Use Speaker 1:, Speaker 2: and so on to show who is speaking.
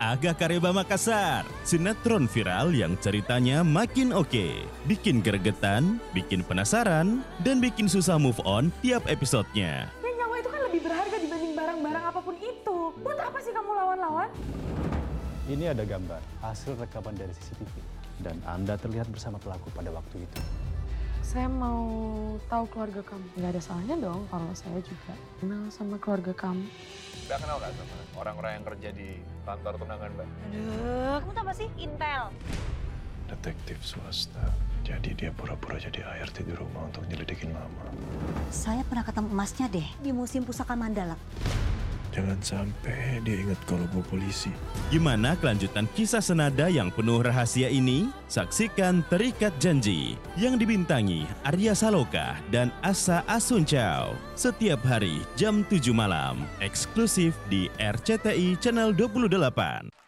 Speaker 1: Aga Kareba Makassar, sinetron viral yang ceritanya makin oke, bikin gregetan, bikin penasaran, dan bikin susah move on tiap episodenya.
Speaker 2: Ya nyawa itu kan lebih berharga dibanding barang-barang apapun itu. Buat apa sih kamu lawan-lawan?
Speaker 3: Ini ada gambar hasil rekaman dari CCTV dan Anda terlihat bersama pelaku pada waktu itu.
Speaker 2: Saya mau tahu keluarga kamu. Nggak ada salahnya dong kalau saya juga kenal sama keluarga kamu.
Speaker 4: Mbak kenal nggak sama orang-orang yang kerja di kantor tunangan Mbak?
Speaker 5: Aduh, kamu tau apa sih? Intel.
Speaker 6: Detektif swasta. Jadi dia pura-pura jadi ART di rumah untuk nyelidikin mama.
Speaker 5: Saya pernah ketemu emasnya deh di Museum Pusaka Mandala.
Speaker 6: Jangan sampai dia ingat kalau bawa polisi.
Speaker 1: Gimana kelanjutan kisah senada yang penuh rahasia ini? Saksikan Terikat Janji yang dibintangi Arya Saloka dan Asa Asuncao setiap hari jam 7 malam, eksklusif di RCTI Channel 28.